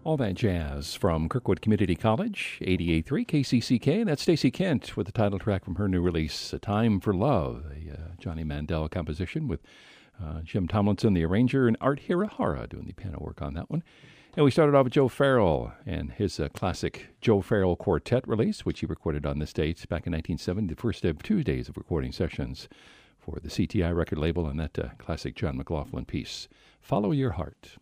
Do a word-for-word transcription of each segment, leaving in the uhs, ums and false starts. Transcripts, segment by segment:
All that jazz from Kirkwood Community College, eighty-eight point three K C C K. That's Stacey Kent with the title track from her new release, A Time for Love, a uh, Johnny Mandel composition with uh, Jim Tomlinson, the arranger, and Art Hirahara doing the piano work on that one. And we started off with Joe Farrell and his uh, classic Joe Farrell Quartet release, which he recorded on this date back in nineteen seventy, the first of two days of recording sessions for the C T I record label, and that uh, classic John McLaughlin piece, Follow Your Heart.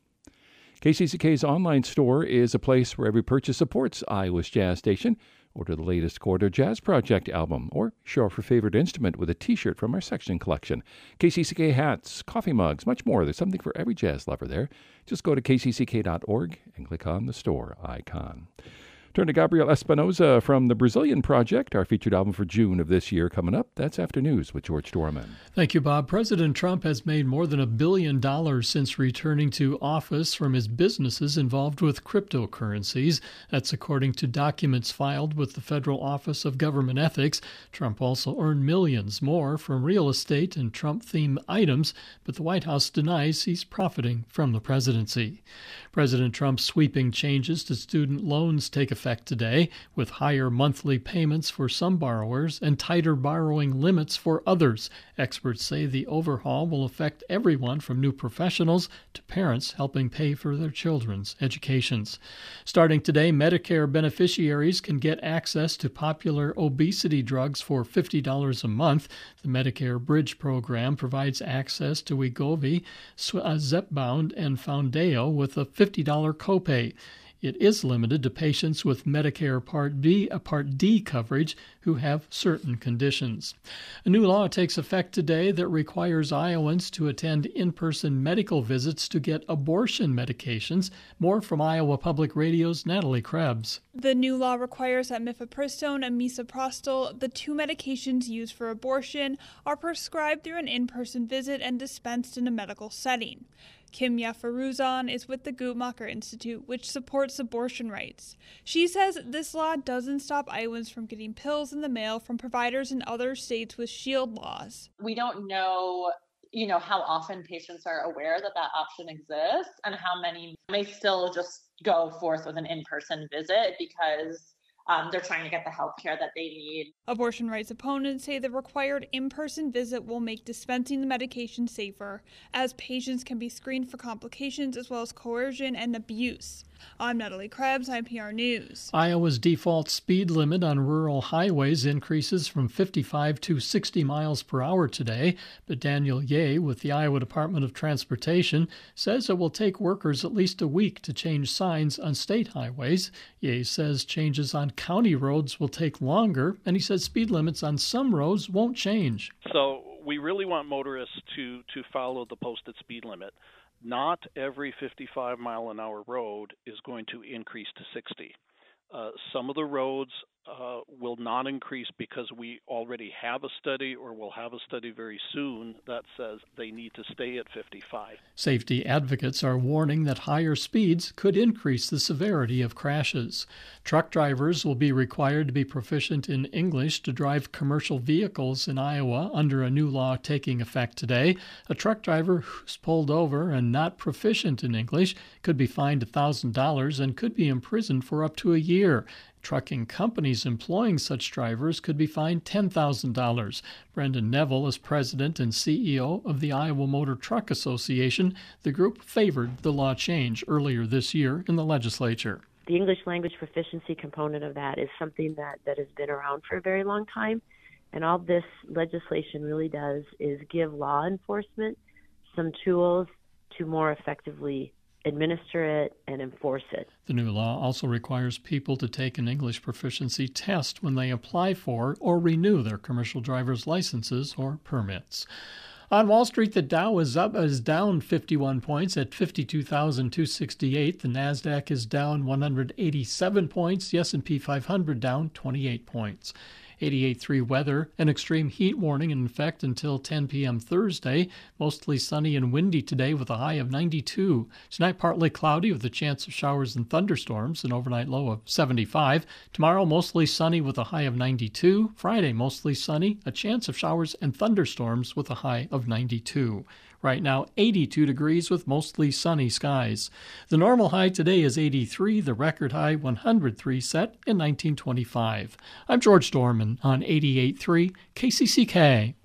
K C C K's online store is a place where every purchase supports Iowa's jazz station. Order the latest Corridor Jazz Project album or show off your favorite instrument with a t-shirt from our section collection. K C C K hats, coffee mugs, much more. There's something for every jazz lover there. Just go to k c c k dot org and click on the store icon. Turn to Gabriel Espinoza from the Brazilian Project, our featured album for June of this year coming up. That's After News with George Dorman. Thank you, Bob. President Trump has made more than a billion dollars since returning to office from his businesses involved with cryptocurrencies. That's according to documents filed with the Federal Office of Government Ethics. Trump also earned millions more from real estate and Trump-themed items, but the White House denies he's profiting from the presidency. President Trump's sweeping changes to student loans take effect today, with higher monthly payments for some borrowers and tighter borrowing limits for others. Experts say the overhaul will affect everyone from new professionals to parents helping pay for their children's educations. Starting today, Medicare beneficiaries can get access to popular obesity drugs for fifty dollars a month. The Medicare Bridge program provides access to Wegovy, Zepbound, and Foundayo with a fifty dollars copay. It is limited to patients with Medicare Part B, uh, Part D coverage who have certain conditions. A new law takes effect today that requires Iowans to attend in-person medical visits to get abortion medications. More from Iowa Public Radio's Natalie Krebs. The new law requires that mifepristone and misoprostol, the two medications used for abortion, are prescribed through an in-person visit and dispensed in a medical setting. Kim Yafaruzan is with the Guttmacher Institute, which supports abortion rights. She says this law doesn't stop Iowans from getting pills in the mail from providers in other states with shield laws. We don't know, you know, how often patients are aware that that option exists and how many may still just go forth with an in-person visit because Um, they're trying to get the health care that they need. Abortion rights opponents say the required in-person visit will make dispensing the medication safer, as patients can be screened for complications as well as coercion and abuse. I'm Natalie Krebs, I P R News. Iowa's default speed limit on rural highways increases from fifty-five to sixty miles per hour today, but Daniel Ye with the Iowa Department of Transportation says it will take workers at least a week to change signs on state highways. Ye says changes on county roads will take longer, and he says speed limits on some roads won't change. So we really want motorists to, to follow the posted speed limit. Not every fifty-five mile an hour road is going to increase to sixty. Uh, some of the roads uh, will not increase because we already have a study or will have a study very soon that says they need to stay at fifty-five. Safety advocates are warning that higher speeds could increase the severity of crashes. Truck drivers will be required to be proficient in English to drive commercial vehicles in Iowa under a new law taking effect today. A truck driver who's pulled over and not proficient in English could be fined one thousand dollars and could be imprisoned for up to a year. Trucking companies employing such drivers could be fined ten thousand dollars. Brendan Neville is president and C E O of the Iowa Motor Truck Association. The group favored the law change earlier this year in the legislature. The English language proficiency component of that is something that, that has been around for a very long time. And all this legislation really does is give law enforcement some tools to more effectively administer it and enforce it. The new law also requires people to take an English proficiency test when they apply for or renew their commercial driver's licenses or permits. On Wall Street, the Dow is up is down fifty-one points at fifty-two thousand two hundred sixty-eight. The Nasdaq is down one hundred eighty-seven points. The S and P five hundred down twenty-eight points. eighty-eight point three weather, an extreme heat warning in effect until ten p.m. Thursday. Mostly sunny and windy today with a high of ninety-two. Tonight partly cloudy with a chance of showers and thunderstorms, an overnight low of seventy-five. Tomorrow mostly sunny with a high of ninety-two. Friday mostly sunny, a chance of showers and thunderstorms with a high of ninety-two. Right now, eighty-two degrees with mostly sunny skies. The normal high today is eighty-three, the record high one hundred three set in nineteen twenty-five. I'm George Dorman on eighty-eight point three K C C K.